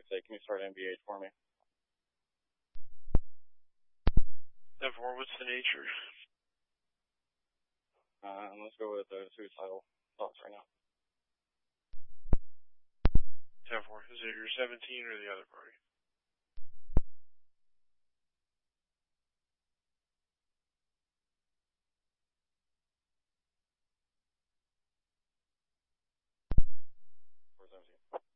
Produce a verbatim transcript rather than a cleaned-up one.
eight, can you start N B H for me? ten four, what's the nature? Uh, let's go with the suicidal thoughts right now. ten four, is it your seventeen or the other party? four seventeen.